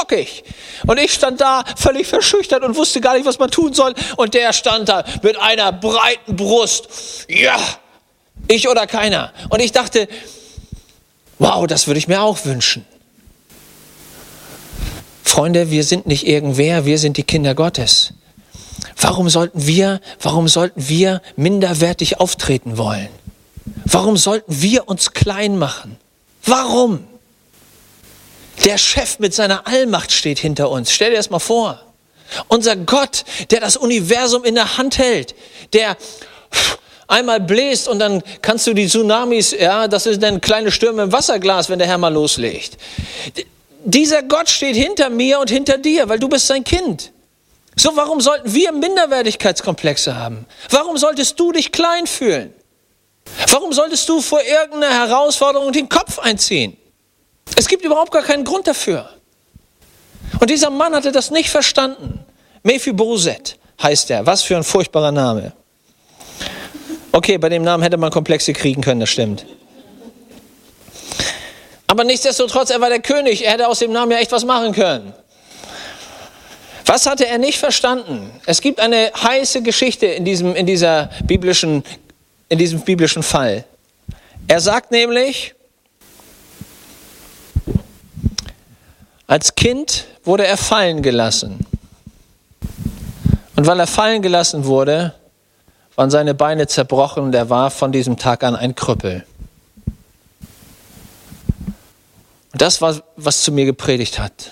stockig. Und ich stand da völlig verschüchtert und wusste gar nicht, was man tun soll. Und der stand da mit einer breiten Brust. Ja, ich oder keiner. Und ich dachte, wow, das würde ich mir auch wünschen. Freunde, wir sind nicht irgendwer, wir sind die Kinder Gottes. Warum sollten wir minderwertig auftreten wollen? Warum sollten wir uns klein machen? Warum? Der Chef mit seiner Allmacht steht hinter uns. Stell dir das mal vor. Unser Gott, der das Universum in der Hand hält, der einmal bläst und dann kannst du die Tsunamis, ja, das sind dann kleine Stürme im Wasserglas, wenn der Herr mal loslegt. Dieser Gott steht hinter mir und hinter dir, weil du bist sein Kind. So, warum sollten wir Minderwertigkeitskomplexe haben? Warum solltest du dich klein fühlen? Warum solltest du vor irgendeiner Herausforderung den Kopf einziehen? Es gibt überhaupt gar keinen Grund dafür. Und dieser Mann hatte das nicht verstanden. Mephiboset heißt er. Was für ein furchtbarer Name. Okay, bei dem Namen hätte man Komplexe kriegen können, das stimmt. Aber nichtsdestotrotz, er war der König. Er hätte aus dem Namen ja echt was machen können. Was hatte er nicht verstanden? Es gibt eine heiße Geschichte in diesem biblischen Fall. Er sagt nämlich, als Kind wurde er fallen gelassen. Und weil er fallen gelassen wurde, waren seine Beine zerbrochen und er war von diesem Tag an ein Krüppel. Und das war, was zu mir gepredigt hat.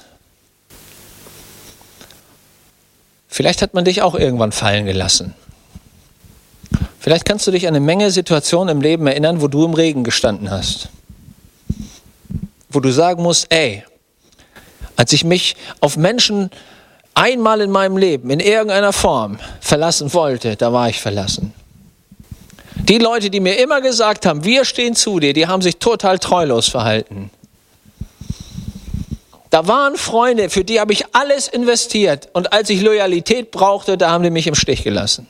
Vielleicht hat man dich auch irgendwann fallen gelassen. Vielleicht kannst du dich an eine Menge Situationen im Leben erinnern, wo du im Regen gestanden hast. Wo du sagen musst, ey, als ich mich auf Menschen einmal in meinem Leben in irgendeiner Form verlassen wollte, da war ich verlassen. Die Leute, die mir immer gesagt haben, wir stehen zu dir, die haben sich total treulos verhalten. Da waren Freunde, für die habe ich alles investiert. Und als ich Loyalität brauchte, da haben die mich im Stich gelassen.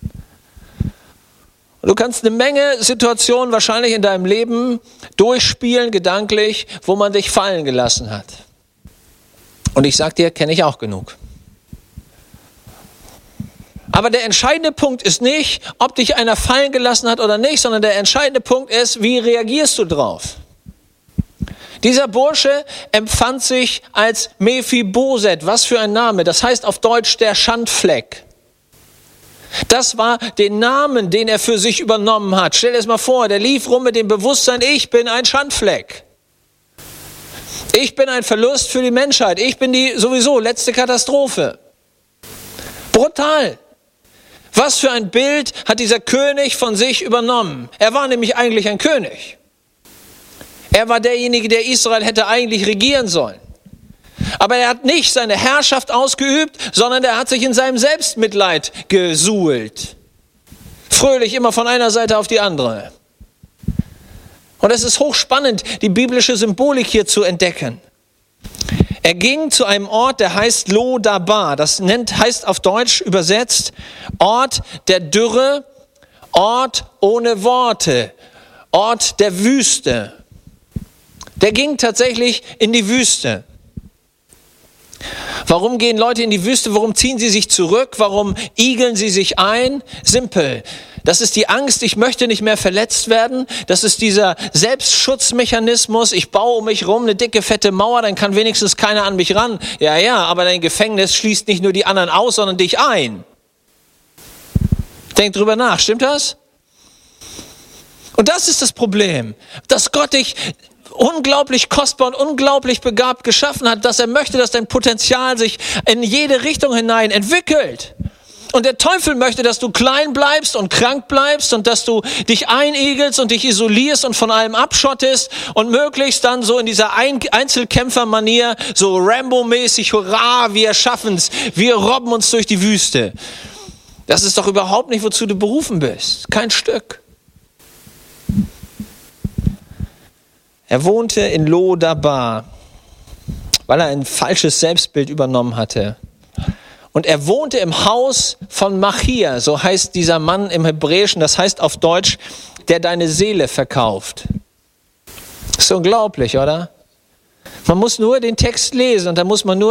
Und du kannst eine Menge Situationen wahrscheinlich in deinem Leben durchspielen, gedanklich, wo man dich fallen gelassen hat. Und ich sag dir, kenne ich auch genug. Aber der entscheidende Punkt ist nicht, ob dich einer fallen gelassen hat oder nicht, sondern der entscheidende Punkt ist, wie reagierst du drauf? Dieser Bursche empfand sich als Mephiboset. Was für ein Name. Das heißt auf Deutsch der Schandfleck. Das war den Namen, den er für sich übernommen hat. Stell dir das mal vor, der lief rum mit dem Bewusstsein, ich bin ein Schandfleck. Ich bin ein Verlust für die Menschheit. Ich bin die sowieso letzte Katastrophe. Brutal. Was für ein Bild hat dieser König von sich übernommen? Er war nämlich eigentlich ein König. Er war derjenige, der Israel hätte eigentlich regieren sollen. Aber er hat nicht seine Herrschaft ausgeübt, sondern er hat sich in seinem Selbstmitleid gesuhlt. Fröhlich immer von einer Seite auf die andere. Und es ist hochspannend, die biblische Symbolik hier zu entdecken. Er ging zu einem Ort, der heißt Lo-Dabar. Das heißt auf Deutsch übersetzt Ort der Dürre, Ort ohne Worte, Ort der Wüste. Der ging tatsächlich in die Wüste. Warum gehen Leute in die Wüste? Warum ziehen sie sich zurück? Warum igeln sie sich ein? Simpel. Das ist die Angst, ich möchte nicht mehr verletzt werden. Das ist dieser Selbstschutzmechanismus. Ich baue um mich rum eine dicke, fette Mauer, dann kann wenigstens keiner an mich ran. Ja, aber dein Gefängnis schließt nicht nur die anderen aus, sondern dich ein. Denk drüber nach, stimmt das? Und das ist das Problem, dass Gott dich unglaublich kostbar und unglaublich begabt geschaffen hat, dass er möchte, dass dein Potenzial sich in jede Richtung hinein entwickelt. Und der Teufel möchte, dass du klein bleibst und krank bleibst und dass du dich einigelst und dich isolierst und von allem abschottest und möglichst dann so in dieser Einzelkämpfermanier so Rambo-mäßig, hurra, wir schaffen's, wir robben uns durch die Wüste. Das ist doch überhaupt nicht, wozu du berufen bist. Kein Stück. Er wohnte in Lo-Dabar, weil er ein falsches Selbstbild übernommen hatte. Und er wohnte im Haus von Machir, so heißt dieser Mann im Hebräischen, das heißt auf Deutsch, der deine Seele verkauft. Ist unglaublich, oder? Man muss nur den Text lesen und dann muss man nur